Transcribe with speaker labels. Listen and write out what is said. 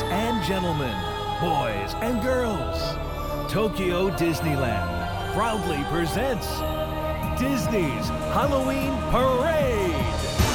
Speaker 1: and gentlemen, boys and girls, Tokyo Disneyland proudly presents Disney's Halloween Parade.